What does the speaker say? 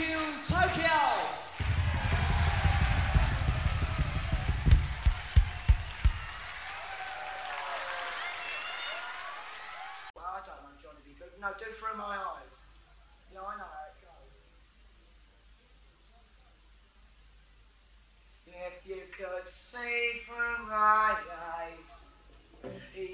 you, Tokyo! Well, I don't know, Johnny B. Good. No, do Through My Eyes. Yeah, I know.